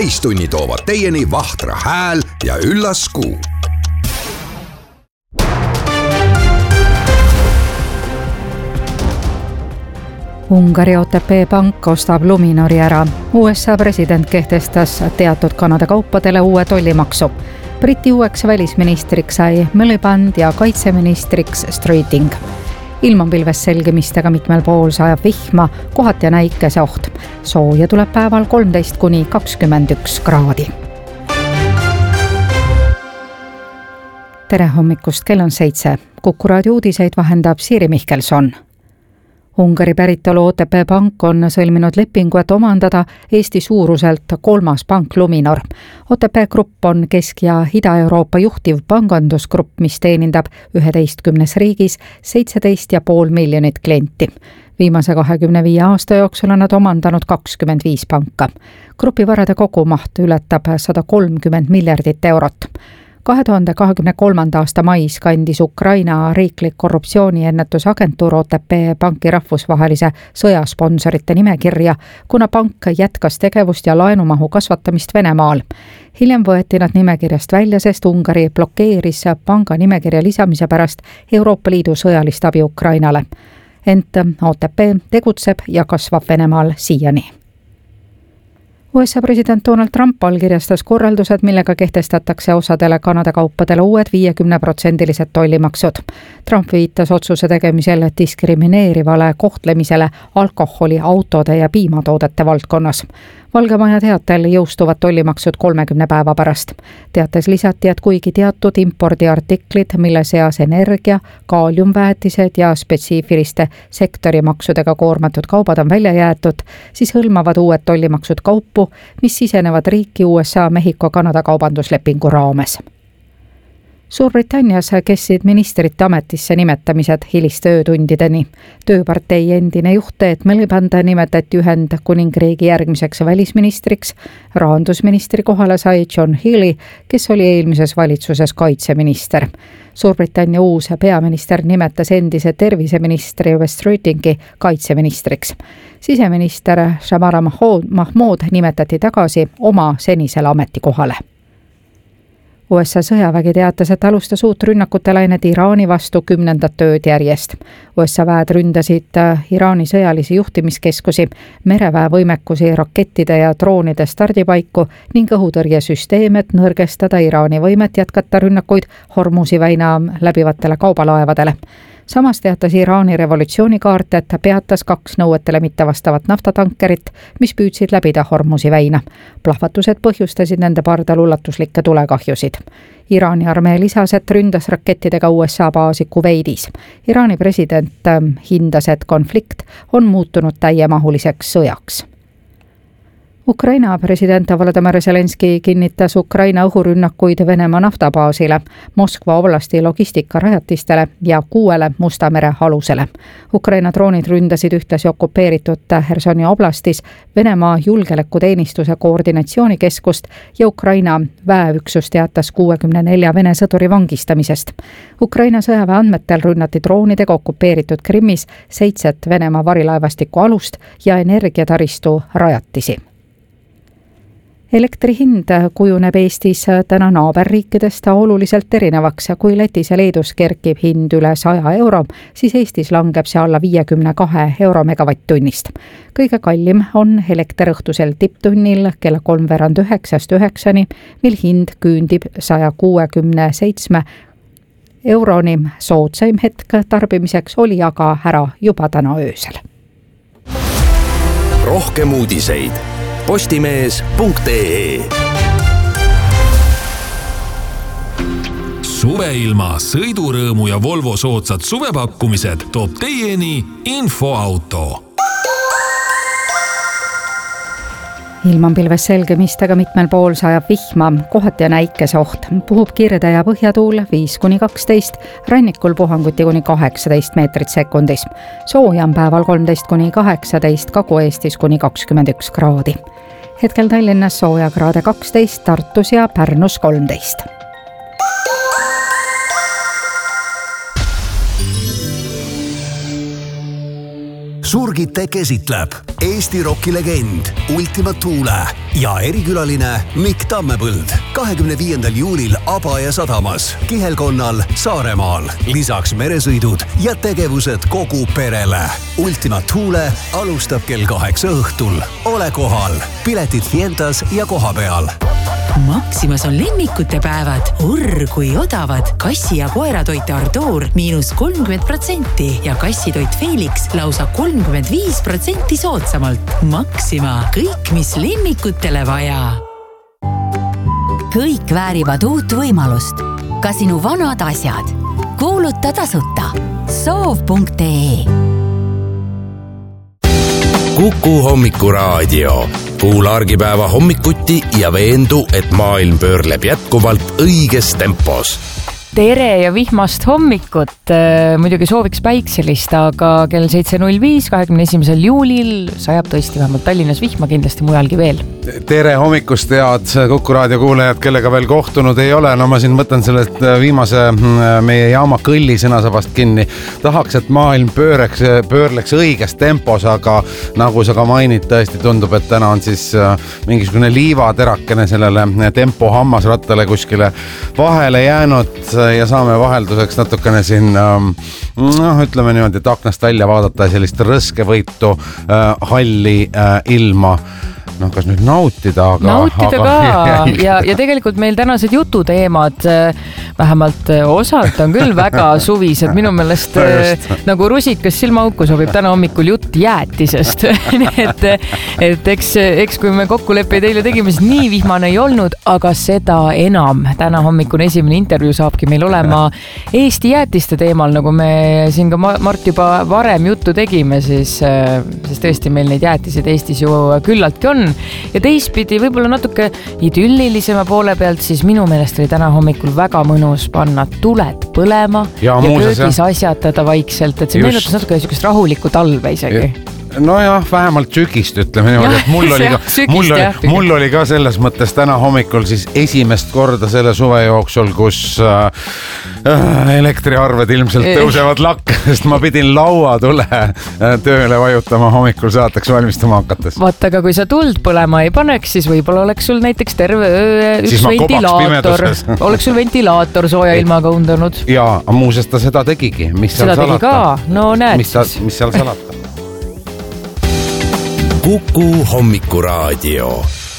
täistunni toovad teieni Vahtra hääl ja üllas kuu. Ungari OTP pank ostab Luminori ära. USA president kehtestas teatud Kanada kaupadele uue tollimaksu. Briti uueks välisministriks sai Miliband ja kaitseministriks Streeting. Ilm on pilves selgemistega, mitmel pool sajab vihma, kohati on äikeseoht. Sooja tuleb päeval 13–21 kraadi. Tere hommikust, kell on 7. Kuku raadio uudiseid vahendab Siiri Mihkelson. Ungari päritolu OTP pank on sõlminud lepingu, et omandada Eesti suuruselt 3. pank Luminor. OTP Grupp on Kesk- ja Ida-Euroopa juhtiv pangandusgrupp, mis teenindab 11 riigis 17,5 miljonit klienti. Viimase 25 aasta jooksul on nad omandanud 25 panka. Grupi varade kogumaht ületab 130 miljardit eurot. 2023. aasta mais kandis Ukraina riiklik korruptsiooniennetusagentuur OTP panki rahvusvahelise sõjasponsorite nimekirja, kuna pank jätkas tegevust ja laenumahu kasvatamist Venemaal. Hiljem võeti nad nimekirjast välja, sest Ungari blokeeris panga nimekirja lisamise pärast Euroopa Liidu sõjalist abi Ukrainale. Ent OTP tegutseb ja kasvab Venemaal siiani. USA president Donald Trump allkirjastas korraldused, millega kehtestatakse osadele Kanada kaupadele uued 50% tollimaksud. Trump viitas otsuse tegemisel diskrimineerivale kohtlemisele alkoholi, autode ja piimatoodete valdkonnas. Valge Maja teatel jõustuvad tollimaksud 30 päeva pärast. Teates lisati, et kuigi teatud impordiartiklid, mille seas energia, kaaliumväetised ja spetsiifiliste sektorimaksudega koormatud kaubad on välja jäetud, siis hõlmavad uued tollimaksud kaupu, mis sisenevad riiki USA, Mehhiko, Kanada kaubanduslepingu raames. Suurbritannias kestsid ministrite ametisse nimetamised hiliste öötundideni. Tööpartei endine juht Ted Miliband nimetati Ühendkuningriigi järgmiseks välisministriks. Rahandusministri kohale sai John Healey, kes oli eelmises valitsuses kaitseminister. Suurbritannia uus peaminister nimetas endise terviseministri Streetingi kaitseministriks. Siseminister Shamara Mahmood nimetati tagasi oma senisele ametikohale. USA sõjavägi teatas, et alustas uut rünnakute lainet Iraani vastu 10. ööd järjest. USA väed ründasid Iraani sõjalisi juhtimiskeskusi, mereväe võimekusi, rakettide ja droonide stardipaiku ning õhutõrjesüsteem, et nõrgestada Iraani võimet jätkata rünnakuid Hormuzi väina läbivatele kaubalaevadele. Samas teatas Iraani revolutsioonikaart, et peatas 2 nõuetele mittevastavat naftatankerit, mis püüdsid läbida Hormuzi väina. Plahvatused põhjustasid nende pardal ulatuslikke tulekahjusid. Iraani armee lisas, et ründas rakettidega USA baasi Kuveidis. Iraani president hindas, et konflikt on muutunud täiemahuliseks sõjaks. Ukraina president Volodymyr Zelenski kinnitas Ukraina õhurünnakuid Venemaa naftabaasile, Moskva oblasti logistikarajatistele ja 6 Musta mere alusele. Ukraina droonid ründasid ühtlasi okupeeritud Hersoni oblastis Venemaa julgeolekuteenistuse koordinatsioonikeskust ja Ukraina väeüksus teatas 64 Vene sõduri vangistamisest. Ukraina sõjaväe andmetel rünnati droonidega okupeeritud Krimmis 7 Venemaa varilaevastiku alust ja energiataristu rajatisi. Elektri hind kujuneb Eestis täna naaberriikidest oluliselt erinevaks, kui Lätis ja Leedus kerkib hind üle 100 euro, siis Eestis langeb see alla 52 euro megavatt-tunnist. Kõige kallim on elekter õhtusel tipptunnil kella 8:03–9, mil hind küündib 167 euroni. Soodsaim hetk tarbimiseks oli aga ära juba täna öösel. Rohkem uudiseid postimees.ee. Suveilma, sõidurõõmu ja Volvo soodsad suvepakkumised toob teieni Infoauto. Ilm on pilves selgemistega, mitmel pool sajab vihma, kohati on äikeseoht. Puhub kirde ja põhjatuul 5–12, rannikul puhanguti kuni 18 meetrit sekundis. Sooja on päeval 13–18, Kagu-Eestis kuni 21 kraadi. Hetkel Tallinnas sooja kraade 12, Tartus ja Pärnus 13. Surgite käsitleb Eesti rokilegend Ultima Thule ja erikülaline Mikk Tammepõld 25. juulil Abaja sadamas, Kihelkonnal, Saaremaal. Lisaks meresõidud ja tegevused kogu perele. Ultima Thule alustab kell 8 õhtul. Ole kohal. Piletid Fientas ja koha peal. Maximas on lemmikute päevad. Kui odavad. Kassi- ja koeratoite Ardoor -30% ja kassitoit Felix lausa 35% soodsamalt. Maxima. Kõik, mis lemmikutele vaja. Kõik väärivad uut võimalust. Ka sinu vanad asjad. Kuuluta tasuta. Soov.ee Kuku hommikuraadio. Kuula argipäeva hommikuti ja veendu, et maailm pöörleb jätkuvalt õiges tempos. Tere ja vihmast hommikut. Muidugi sooviks päikselist, aga kell 7.05, 21. juulil sajab tõesti vähemalt Tallinnas vihma, kindlasti mujalgi veel. Tere hommikust, head Kuku raadio kuulajad, kellega veel kohtunud ei ole. No ma siin mõtlen sellest viimase meie jaama kõlli sõnasabast kinni. Tahaks, et maailm pöörleks õiges tempos, aga nagu sa ka mainid, tõesti tundub, et täna on siis mingisugune liivaterakene sellele tempo hammasrattale kuskile vahele jäänud ja saame vahelduseks natukene siin ütleme niimoodi, et aknast välja vaadata ja sellist rõskevõitu halli ilma kas nüüd nautida, ka ja tegelikult meil tänased jututeemad vähemalt osalt on küll väga suvised. Minu meelest nagu rusikas silmaauku sobib täna hommikul jutt jäätisest. et eks kui me kokkuleppeid eile tegime, siis nii vihmane ei olnud, aga seda enam. Täna hommikune esimene intervjuu saabki meil olema Eesti jäätiste teemal, nagu me siin ka Mart juba varem juttu tegime, siis tõesti meil neid jäätiseid Eestis ju küllaltki on. Ja teistpidi võib-olla natuke idüllilisema poole pealt, siis minu meelest oli täna hommikul väga mõnus panna tuled põlema ja köögis asjatada vaikselt, et see meenutas natuke niisugust rahulikku talve isegi. Nojah, vähemalt sügist ütleme niimoodi, et mul oli ka selles mõttes täna hommikul siis esimest korda selle suve jooksul, kus elektriarved ilmselt tõusevad lakke, sest ma pidin lauatule tööle vajutama hommikul saateks valmistama hakates. Vaata, aga kui sa tuld põlema ei paneks, siis võib-olla oleks sul näiteks terve üks ventilaator. Oleks sul ventilaator sooja ilmaga undanud. Jaa, muuseas ta seda tegigi. Seda tegi ka, no näed. Mis seal salata? Kuku hommikuraadio.